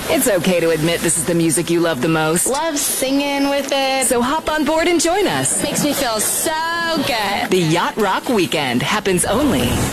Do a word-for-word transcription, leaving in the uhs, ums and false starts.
It's okay to admit this is the music you love the most. Love singing with it. So hop on board and join us. Makes me feel so good. The Yacht Rock Weekend happens only